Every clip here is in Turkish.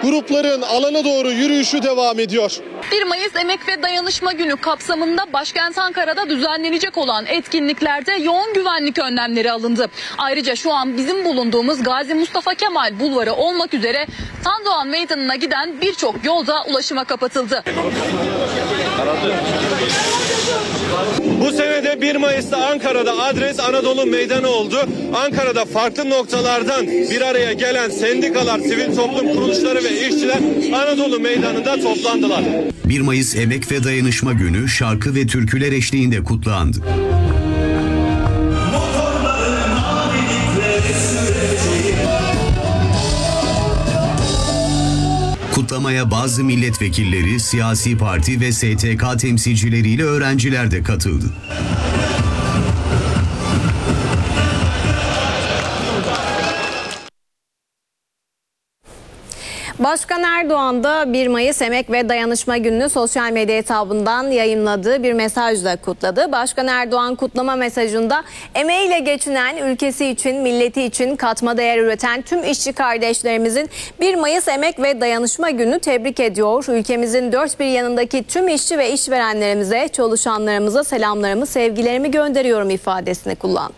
grupların alana doğru yürüyüşü devam ediyor. 1 Mayıs Emek ve Dayanışma Günü kapsamında başkent Ankara'da düzenlenecek olan etkinliklerde yoğun güvenlik önlemleri alındı. Ayrıca şu an bizim bulunduğumuz Gazi Mustafa Kemal Bulvarı olmak üzere Tandoğan Meydanı'na giden birçok yolda ulaşıma kapatıldı. Bu sene de 1 Mayıs'ta Ankara'da adres Anadolu Meydanı oldu. Ankara'da farklı noktalardan bir araya gelen sendikalar, sivil toplum kuruluşları ve işçiler Anadolu Meydanı'nda toplandılar. 1 Mayıs Emek ve Dayanışma Günü şarkı ve türküler eşliğinde kutlandı. Kutlamaya bazı milletvekilleri, siyasi parti ve STK temsilcileriyle öğrenciler de katıldı. Başkan Erdoğan da 1 Mayıs Emek ve Dayanışma Günü'nü sosyal medya hesabından yayımladığı bir mesajla kutladı. Başkan Erdoğan kutlama mesajında emeğiyle geçinen, ülkesi için, milleti için katma değer üreten tüm işçi kardeşlerimizin 1 Mayıs Emek ve Dayanışma Günü'nü tebrik ediyor. Ülkemizin dört bir yanındaki tüm işçi ve işverenlerimize, çalışanlarımıza selamlarımı, sevgilerimi gönderiyorum ifadesini kullandı.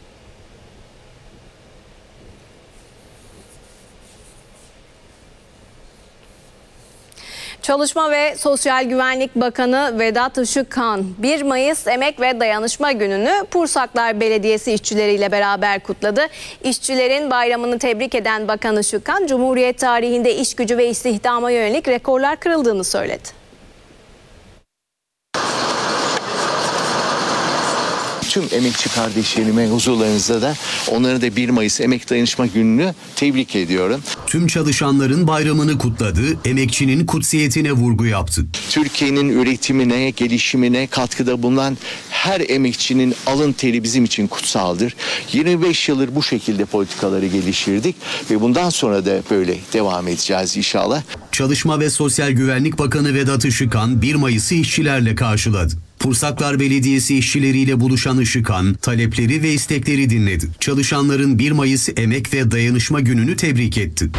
Çalışma ve Sosyal Güvenlik Bakanı Vedat Işıkhan 1 Mayıs Emek ve Dayanışma Günü'nü Pursaklar Belediyesi işçileriyle beraber kutladı. İşçilerin bayramını tebrik eden Bakan Işıkhan, Cumhuriyet tarihinde iş gücü ve istihdama yönelik rekorlar kırıldığını söyledi. Tüm emekçi kardeşlerime huzurlarınızda da onları da 1 Mayıs Emek Dayanışma Günü'nü tebrik ediyorum. Tüm çalışanların bayramını kutladı, emekçinin kutsiyetine vurgu yaptı. Türkiye'nin üretimine, gelişimine katkıda bulunan her emekçinin alın teri bizim için kutsaldır. 25 yıldır bu şekilde politikaları geliştirdik ve bundan sonra da böyle devam edeceğiz inşallah. Çalışma ve Sosyal Güvenlik Bakanı Vedat Işıkhan 1 Mayıs'ı işçilerle karşıladı. Pursaklar Belediyesi işçileriyle buluşan Işıkhan, talepleri ve istekleri dinledi. Çalışanların 1 Mayıs Emek ve Dayanışma Günü'nü tebrik etti.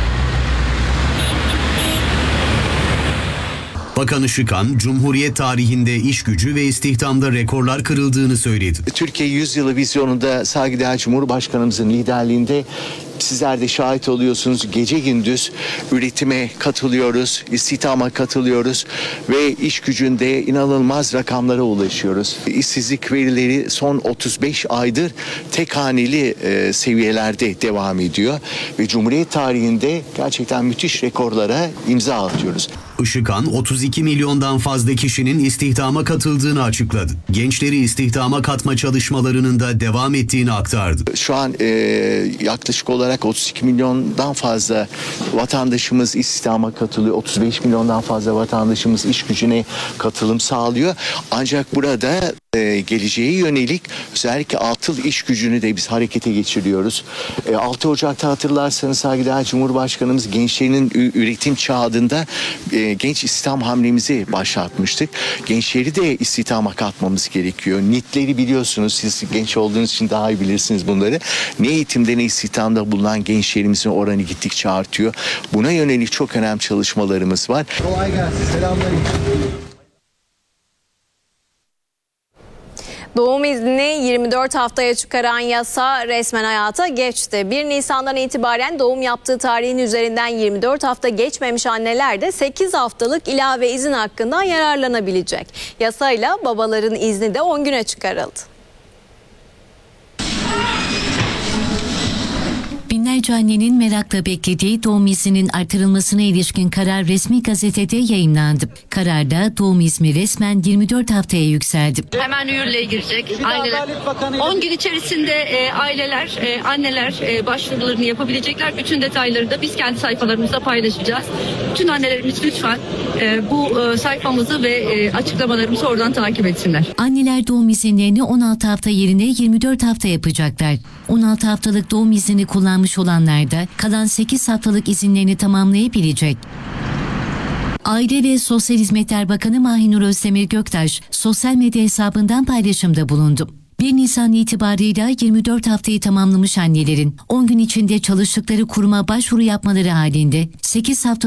Bakan Işıkhan, Cumhuriyet tarihinde iş gücü ve istihdamda rekorlar kırıldığını söyledi. Türkiye 100 yılı vizyonunda saygıdeğer Cumhurbaşkanımızın liderliğinde sizler de şahit oluyorsunuz. Gece gündüz üretime katılıyoruz, istihdama katılıyoruz ve iş gücünde inanılmaz rakamlara ulaşıyoruz. İşsizlik verileri son 35 aydır tek haneli seviyelerde devam ediyor ve Cumhuriyet tarihinde gerçekten müthiş rekorlara imza atıyoruz. Işıkhan, 32 milyondan fazla kişinin istihdama katıldığını açıkladı. Gençleri istihdama katma çalışmalarının da devam ettiğini aktardı. Şu an yaklaşık olarak 32 milyondan fazla vatandaşımız istihdama katılıyor. 35 milyondan fazla vatandaşımız iş gücüne katılım sağlıyor. Ancak burada geleceğe yönelik özellikle atıl iş gücünü de biz harekete geçiriyoruz. 6 Ocak'ta hatırlarsanız saygıdeğer Cumhurbaşkanımız gençlerin üretim çağında genç istihdam hamlemizi başlatmıştık. Gençleri de istihdama katmamız gerekiyor. NİT'leri biliyorsunuz, siz genç olduğunuz için daha iyi bilirsiniz bunları. Ne eğitimde ne istihdamda bulunan gençlerimizin oranı gittikçe artıyor. Buna yönelik çok önemli çalışmalarımız var. Kolay gelsin. Selamünaleyküm. Doğum iznini 24 haftaya çıkaran yasa resmen hayata geçti. 1 Nisan'dan itibaren doğum yaptığı tarihin üzerinden 24 hafta geçmemiş anneler de 8 haftalık ilave izin hakkından yararlanabilecek. Yasayla babaların izni de 10 güne çıkarıldı. Binlerce annenin merakla beklediği doğum izninin artırılmasına ilişkin karar resmi gazetede yayımlandı. Kararda doğum izni resmen 24 haftaya yükseldi. Hemen yürürlüğe girecek. Aileler 10 gün içerisinde aileler, anneler başvurularını yapabilecekler. Bütün detayları da biz kendi sayfalarımızda paylaşacağız. Bütün annelerimiz lütfen bu sayfamızı ve açıklamalarımızı oradan takip etsinler. Anneler doğum izinlerini 16 hafta yerine 24 hafta yapacaklar. 16 haftalık doğum iznini kullanmış olanlar da kalan 8 haftalık izinlerini tamamlayabilecek. Aile ve Sosyal Hizmetler Bakanı Mahinur Özdemir Göktaş sosyal medya hesabından paylaşımda bulundu. 1 Nisan itibarıyla 24 haftayı tamamlamış annelerin 10 gün içinde çalıştıkları kuruma başvuru yapmaları halinde 8 hafta